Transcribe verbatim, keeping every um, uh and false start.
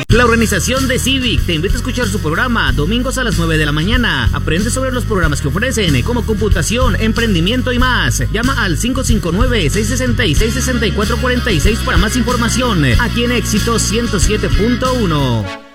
La organización de Civic te invita a escuchar su programa domingos a las nueve de la mañana. Aprende sobre los programas que ofrecen, como computación, emprendimiento y más. Llama al cinco cinco nueve, seis seis seis, seis cuatro cuatro seis para más información. Aquí en Éxito ciento siete punto uno.